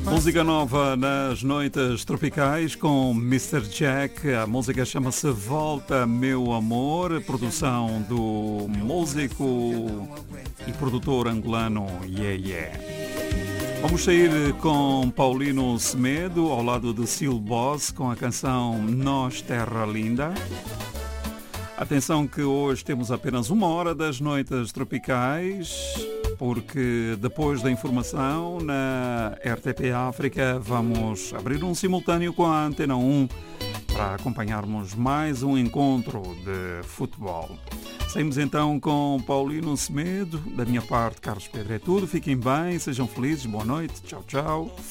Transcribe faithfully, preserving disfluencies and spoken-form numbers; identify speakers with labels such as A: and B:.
A: Música nova nas noites tropicais com mister Jack. A música chama-se Volta Meu Amor, produção do músico e produtor angolano Yeah Yeah. Vamos sair com Paulino Semedo ao lado de Sil Boss com a canção Nós Terra Linda. Atenção que hoje temos apenas uma hora das noites tropicais, porque depois da informação na R T P África vamos abrir um simultâneo com a Antena um para acompanharmos mais um encontro de futebol. Saímos então com Paulino Semedo. Da minha parte, Carlos Pedro é tudo. Fiquem bem, sejam felizes, boa noite, tchau, tchau.